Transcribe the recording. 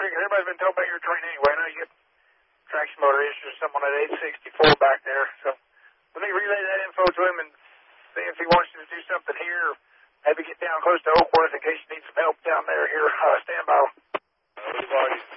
Rick, everybody's been talking about your train anyway. I know you get traction motor issues or someone at 864 back there. So let me relay that info to him and see if he wants you to do something here, or maybe get down close to Oakworth in case you need some help down there here. Stand by. We've already